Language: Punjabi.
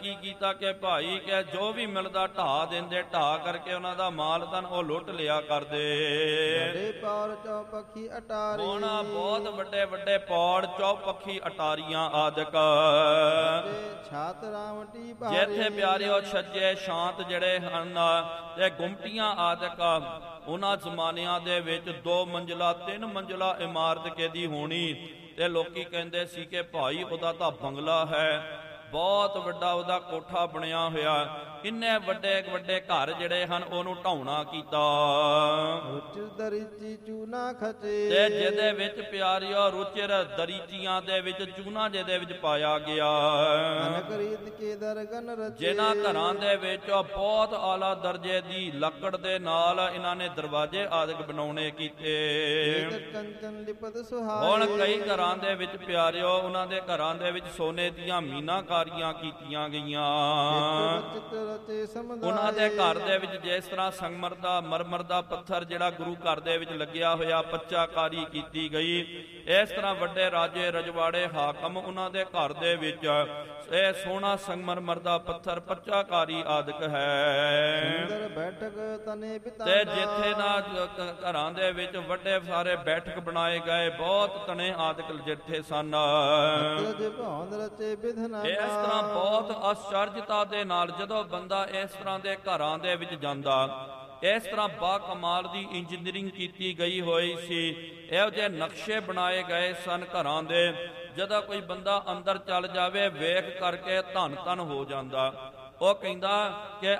ਕੀ ਕੀਤਾ ਕਿ ਭਾਈ ਕਿ ਜੋ ਵੀ ਮਿਲਦਾ ਢਾ ਦਿੰਦੇ, ਢਾ ਕਰਕੇ ਉਹਨਾਂ ਦਾ ਮਾਲ ਧਨ ਉਹ ਲੁੱਟ ਲਿਆ ਕਰਦੇ। ਵੱਡੇ ਪੌੜ ਚੌਪੱਖੀ ਅਟਾਰੀ, ਹੁਣ ਬਹੁਤ ਵੱਡੇ ਵੱਡੇ ਪੌੜ ਚੌਪੱਖੀ ਅਟਾਰੀਆਂ ਆਦਿਕ, ਛਾਤ ਰਾਵਟੀ ਭਾਰੀ, ਜਿੱਥੇ ਪਿਆਰਿਓ ਛੱਜੇ ਸ਼ਾਂਤ ਜਿਹੜੇ ਹਨ ਤੇ ਗੁੰਮਟੀਆਂ ਆਦਿਕ, ਉਹਨਾਂ ਜ਼ਮਾਨਿਆਂ ਦੇ ਵਿੱਚ 2 ਮੰਜ਼ਿਲਾ 3 ਮੰਜ਼ਿਲਾ ਇਮਾਰਤ ਕਿਹਦੀ ਹੋਣੀ, ਤੇ ਲੋਕੀ ਕਹਿੰਦੇ ਸੀ ਕਿ ਭਾਈ ਉਹਦਾ ਤਾਂ ਬੰਗਲਾ ਹੈ, ਬਹੁਤ ਵੱਡਾ ਉਹਦਾ ਕੋਠਾ ਬਣਿਆ ਹੋਇਆ। ਇੰਨੇ ਵੱਡੇ ਵੱਡੇ ਘਰ ਜਿਹੜੇ ਹਨ ਉਹਨੂੰ ਢਾਉਣਾ ਕੀਤਾ, ਰੁਚਿਰ ਦਰੀਚੀ ਚੂਨਾ ਖਚੇ, ਤੇ ਜਿਹਦੇ ਵਿੱਚ ਪਿਆਰਿਓ ਰੁਚਿਰ ਦਰੀਚੀਆਂ ਦੇ ਵਿੱਚ ਚੂਨਾ ਜਿਹਦੇ ਵਿੱਚ ਪਾਇਆ ਗਿਆ। ਅਨਕ ਰੀਤ ਕੇ ਦਰਗਨ ਰਚੇ, ਜਿਨ੍ਹਾਂ ਘਰਾਂ ਦੇ ਵਿੱਚ ਬਹੁਤ ਆਲਾ ਦਰਜੇ ਦੀ ਲੱਕੜ ਦੇ ਨਾਲ ਇਹਨਾਂ ਨੇ ਦਰਵਾਜ਼ੇ ਆਦਿਕ ਬਣਾਉਣੇ ਕੀਤੇ। ਕੰਚਨ ਲਿਪਤ ਸੁਹਾਏ, ਹੁਣ ਕਈ ਘਰਾਂ ਦੇ ਵਿੱਚ ਪਿਆਰਿਓ ਉਹਨਾਂ ਦੇ ਘਰਾਂ ਦੇ ਵਿੱਚ ਸੋਨੇ ਦੀਆਂ ਮੀਨਾਕਾਰੀਆਂ ਕੀਤੀਆਂ ਗਈਆਂ। ਉਹਨਾਂ ਦੇ ਘਰ ਦੇ ਵਿੱਚ ਜਿਸ ਤਰ੍ਹਾਂ ਸੰਗਮਰ ਦਾ ਮਰਮਰ ਦਾ ਪੱਥਰ ਜਿਹੜਾ ਗੁਰੂ ਘਰ ਦੇ ਵਿੱਚ ਲੱਗਿਆ ਹੋਇਆ ਪੱਚਾਕਾਰੀ ਕੀਤੀ ਗਈ, ਇਸ ਤਰ੍ਹਾਂ ਵੱਡੇ ਰਾਜੇ ਰਜਵਾੜੇ ਹਾਕਮ ਉਹਨਾਂ ਦੇ ਘਰ ਦੇ ਵਿੱਚ ਇਹ ਸੋਹਣਾ ਸੰਗਮਰਮਰ ਦਾ ਪੱਥਰ ਪੱਚਾਕਾਰੀ ਆਦਿਕ ਹੈ। ਸੁੰਦਰ ਬੈਠਕ ਤਨੇ ਤੇ ਜਿੱਥੇ ਨਾ ਘਰਾਂ ਦੇ ਵਿੱਚ ਵੱਡੇ ਸਾਰੇ ਬੈਠਕ ਬਣਾਏ ਗਏ, ਬਹੁਤ ਤਣੇ ਆਦਿਕ ਜਿੱਥੇ ਸਨ। ਇਸ ਤਰ੍ਹਾਂ ਬਹੁਤ ਆਸ਼ਚਰਜਤਾ ਦੇ ਨਾਲ ਜਦੋਂ ਬੰਦਾ ਇਸ ਤਰ੍ਹਾਂ ਦੇ ਘਰਾਂ ਦੇ ਵਿੱਚ ਜਾਂਦਾ, ਇਸ ਤਰ੍ਹਾਂ ਬਾ ਕਮਾਲ ਦੀ ਇੰਜੀਨੀਅਰਿੰਗ ਕੀਤੀ ਗਈ ਹੋਈ ਸੀ, ਇਹੋ ਜਿਹੇ ਨਕਸ਼ੇ ਬਣਾਏ ਗਏ ਸਨ ਘਰਾਂ ਦੇ, ਜਦੋਂ ਕੋਈ ਬੰਦਾ ਅੰਦਰ ਚੱਲ ਜਾਵੇ ਵੇਖ ਕਰਕੇ ਧੰਨ ਧੰਨ ਹੋ ਜਾਂਦਾ। ਉਹ ਕਹਿੰਦਾ ਕਿ